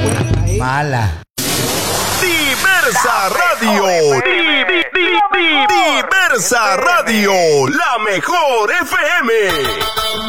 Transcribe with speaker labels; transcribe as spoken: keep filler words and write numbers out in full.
Speaker 1: Mala.
Speaker 2: Diversa Radio. Di- di- di- di- Diversa Radio. La mejor F M.